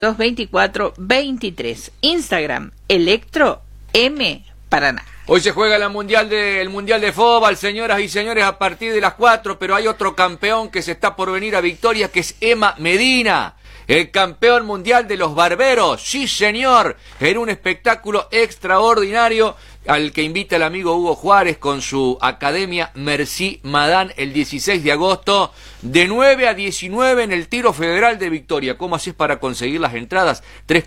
224-23. Instagram, Electro M Paraná. Hoy se juega el Mundial de Fútbol, señoras y señores, a partir de las 4, pero hay otro campeón que se está por venir a victoria, que es Emma Medina, el campeón mundial de los barberos. Sí, señor, en un espectáculo extraordinario al que invita el amigo Hugo Juárez con su academia Merci Madame el 16 de agosto, de 9 a 19 en el Tiro Federal de Victoria. ¿Cómo haces para conseguir las entradas?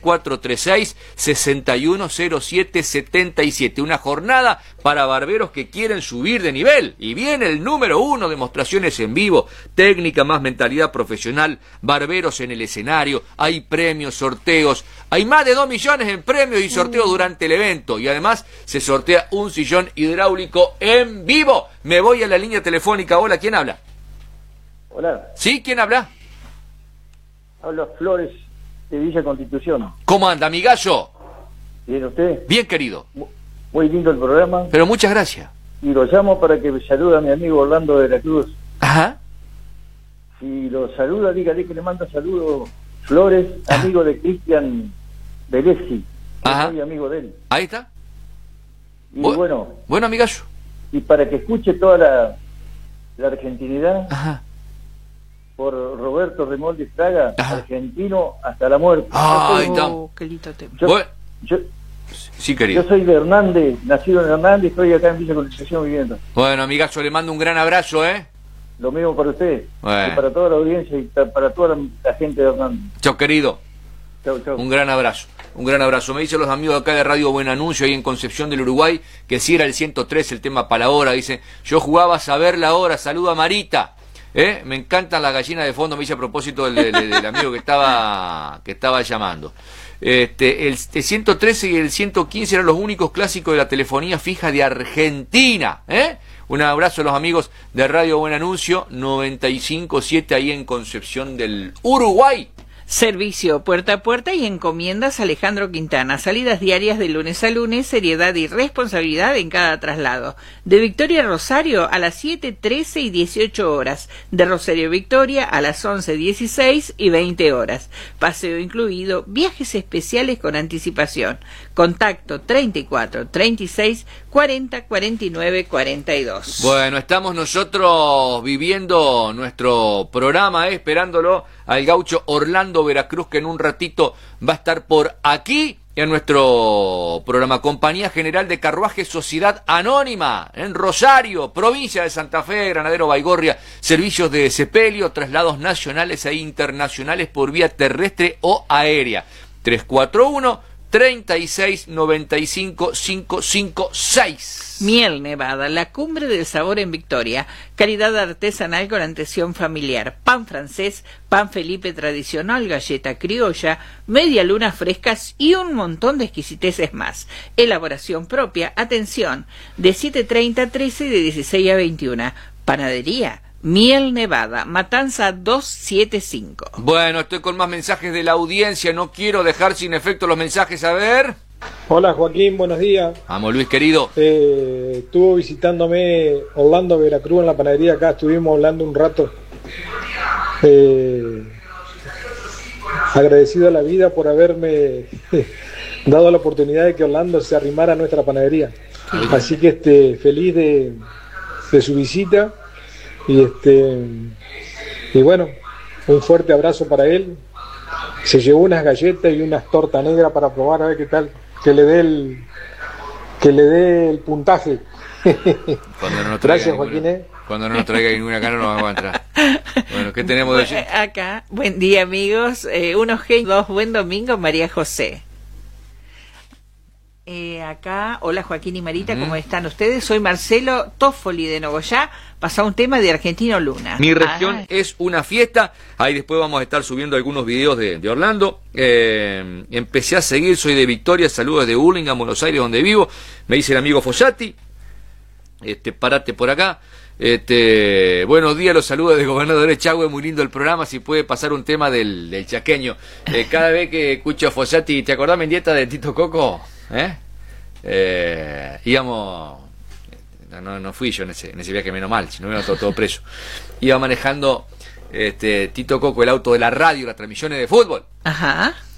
3436-610777. Una jornada para barberos que quieren subir de nivel. Y viene el número 1, demostraciones en vivo, técnica más mentalidad profesional, barberos en el escenario, hay premios, sorteos, hay más de 2 millones en premios y sorteos durante el evento. Y además se sortea un sillón hidráulico en vivo. Me voy a la línea telefónica. Hola, ¿quién habla? Hola. ¿Sí? ¿Quién habla? Habla Flores de Villa Constitución. ¿Cómo anda, amigallo? ¿Bien usted? Bien, querido. Muy lindo el programa. Pero muchas gracias. Y lo llamo para que me salude a mi amigo Orlando de la Cruz. Ajá. Si lo saluda, dígale que le manda saludos Flores, amigo de Cristian Belesi. Ajá. Soy amigo de él. Ahí está. Y bueno, amigallo. y para que escuche toda la argentinidad. Ajá. Por Roberto Remoldi Fraga, Ajá. argentino hasta la muerte. Ahí está. Qué lindo tema. Sí, querido. Yo soy de Hernández, nacido en Hernández, estoy acá en Villa Constitución viviendo. Bueno, amigazo, le mando un gran abrazo, ¿eh? Lo mismo para usted, Bueno. y para toda la audiencia y para toda la gente de Hernández. Chao, querido. Chau, chau. Un gran abrazo. Un gran abrazo. Me dicen los amigos acá de Radio Buen Anuncio, ahí en Concepción del Uruguay, que si era el 103 el tema para la hora. Dice, yo jugaba a saber la hora. Saluda a Marita. Me encantan las gallinas de fondo. Me dice a propósito del amigo que estaba llamando. El 113 y el 115 eran los únicos clásicos de la telefonía fija de Argentina. Un abrazo a los amigos de Radio Buen Anuncio 95.7 ahí en Concepción del Uruguay. Servicio puerta a puerta y encomiendas Alejandro Quintana. Salidas diarias de lunes a lunes, seriedad y responsabilidad en cada traslado. De Victoria a Rosario a las 7, 13 y 18 horas. De Rosario a Victoria a las 11, 16 y 20 horas. Paseo incluido, viajes especiales con anticipación. Contacto 34 36 40 49 42. Bueno, estamos nosotros viviendo nuestro programa, esperándolo al gaucho Orlando Veracruz, que en un ratito va a estar por aquí en nuestro programa. Compañía General de Carruajes Sociedad Anónima en Rosario, provincia de Santa Fe, Granadero Baigorria, servicios de sepelio, traslados nacionales e internacionales por vía terrestre o aérea. 341-3695-556. Miel Nevada, la cumbre del sabor en Victoria. Calidad artesanal con atención familiar. Pan francés, pan Felipe tradicional, galleta criolla, media luna frescas y un montón de exquisiteces más. Elaboración propia, atención, de 7:30 a 13 y de 16 a 21. Panadería Miel Nevada, Matanza 275. Bueno, estoy con más mensajes de la audiencia, no quiero dejar sin efecto los mensajes, a ver. Hola Joaquín, buenos días. Vamos Luis, querido. Estuvo visitándome Orlando Veracruz en la panadería, acá estuvimos hablando un rato. Agradecido a la vida por haberme dado la oportunidad de que Orlando se arrimara a nuestra panadería. Así que feliz de su visita y bueno, un fuerte abrazo para él. Se llevó unas galletas y unas tortas negras para probar a ver qué tal, que le dé el puntaje. Gracias Joaquín. Cuando no nos traiga ninguna acá no nos vamos a entrar. Bueno, ¿qué tenemos de allí? Acá, buen día amigos, unos genios, buen domingo, María José. Acá, hola Joaquín y Marita, ¿cómo están ustedes? Soy Marcelo Toffoli de Nogoyá, pasado un tema de Argentino Luna. Mi región es una fiesta, ahí después vamos a estar subiendo algunos videos de Orlando. Empecé a seguir, soy de Victoria, saludos de Hurlingham, Buenos Aires, donde vivo. Me dice el amigo Fossati, parate por acá. Buenos días, los saludos de Gobernador Echagüe, muy lindo el programa, si puede pasar un tema del chaqueño. Cada vez que escucho a Fossati, ¿te acordás, Mendieta, de Tito Coco? Íbamos, no fui yo en ese viaje, menos mal, si no hubiera todo preso. Iba manejando Tito Coco el auto de la radio, las transmisiones de fútbol. Ajá.